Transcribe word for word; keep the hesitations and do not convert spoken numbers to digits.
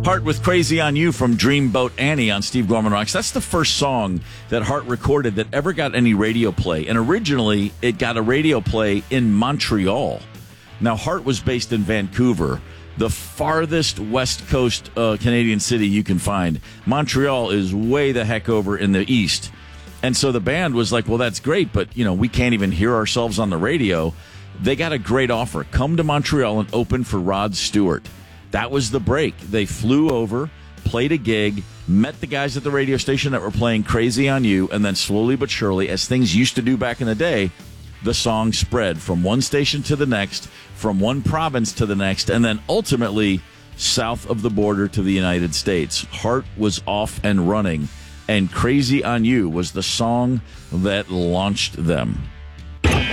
Heart with Crazy on You from Dreamboat Annie on Steve Gorman Rocks. That's the first song that Heart recorded that ever got any radio play. And originally, it got a radio play in Montreal. Now, Heart was based in Vancouver, the farthest West Coast uh, Canadian city you can find. Montreal is way the heck over in the east. And so the band was like, well, that's great, but, you know, we can't even hear ourselves on the radio. They got a great offer. Come to Montreal and open for Rod Stewart. That was the break. They flew over, played a gig, met the guys at the radio station that were playing Crazy on You, and then slowly but surely, as things used to do back in the day, the song spread from one station to the next, from one province to the next, and then ultimately south of the border to the United States. Heart was off and running, and Crazy on You was the song that launched them.